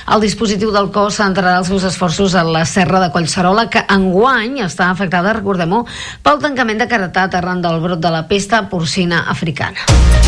El dispositiu del cos centrarà els seus esforços en la serra de Collserola, que enguany està afectada, recordem-ho, pel tancament de Caratat arran del brot de la pesta porcina africana.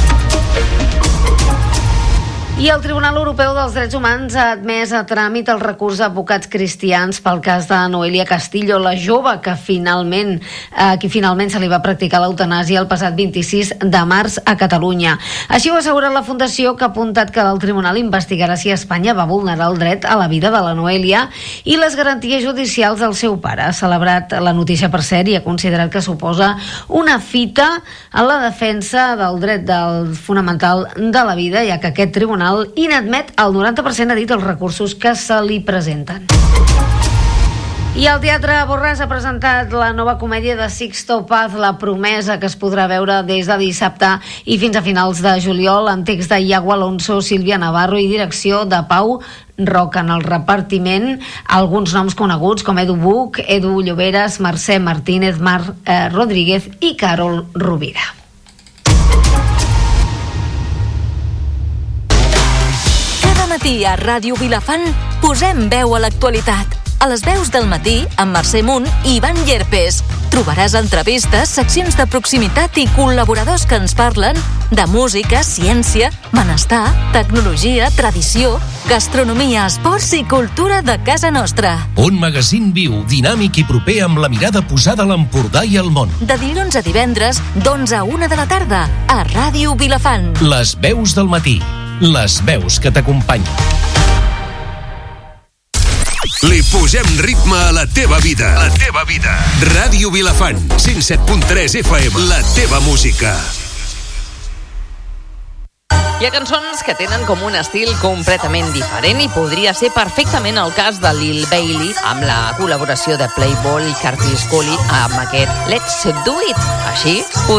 I el Tribunal Europeu dels Drets Humans ha admès a tràmit el recurs d'advocats cristians pel cas de Noelia Castillo, la jove que finalment se li va practicar l'eutanàsia el passat 26 de març a Catalunya. Així ho ha assegurat la Fundació, que ha apuntat que el Tribunal investigarà si Espanya va vulnerar el dret a la vida de la Noelia i les garanties judicials del seu pare. Ha celebrat la notícia, per cert, i ha considerat que suposa una fita en la defensa del dret fonamental de la vida, ja que aquest tribunal inadmet el 90%, ha dit, els recursos que se li presenten. I el Teatre Borràs ha presentat la nova comèdia de Sixto Paz, La promesa, que es podrà veure des de dissabte i fins a finals de juliol, amb text de Iago Alonso, Sílvia Navarro i direcció de Pau Roca. En el repartiment, alguns noms coneguts com Edu Buch, Edu Lloberes, Mercè Martínez, Marc Rodríguez i Carol Rovira. Matí a Ràdio Vilafant posem veu a l'actualitat. A les veus del matí, amb Mercè Munt i Ivan Llerpes. Trobaràs entrevistes, seccions de proximitat i col·laboradors que ens parlen de música, ciència, benestar, tecnologia, tradició, gastronomia, esports i cultura de casa nostra. Un magazín viu, dinàmic i proper amb la mirada posada a l'Empordà i al món. De dilluns a divendres, d'11 a 1 de la tarda, a Ràdio Vilafant. Les veus del matí. Les veus que t'acompanyen. Li posem ritme a la teva vida. La teva vida. Ràdio Vilafant, 107.3 FM. La teva música. Hi ha cançons que tenen com un estil completament diferent i podria ser perfectament el cas de Lil Bailey amb la col·laboració de Playboy i Curtis Cooley amb aquest Let's Do It. Així,